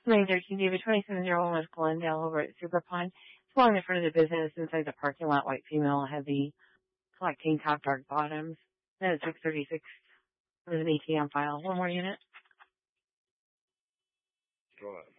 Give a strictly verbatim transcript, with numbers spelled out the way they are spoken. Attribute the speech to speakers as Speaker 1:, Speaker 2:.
Speaker 1: nine thirteen David, twenty-seven oh one West Glendale over at Super Pond. It's along in front of the business inside the parking lot, white female, heavy, collecting top dark bottoms. Then at six thirty-six, there's an A T M file. One more unit.
Speaker 2: Go ahead.